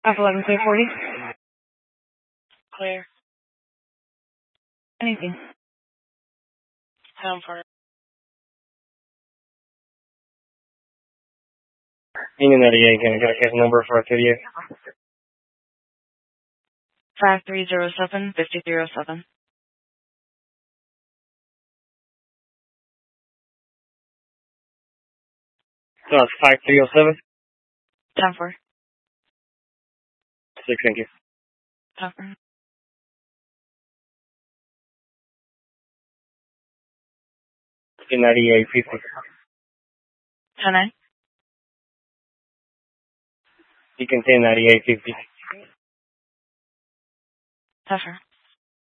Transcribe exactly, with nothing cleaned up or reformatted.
F eleven clear forty. Clear. Anything. Town Park. Union ninety-eight, can I get a case number for activity? Five three zero seven fifty three zero seven. So it's five three zero seven? Ten four. Six, thank you. Ten four. ninety-eight fifty. Ten nine. You can say ninety-eight fifty. Ten four.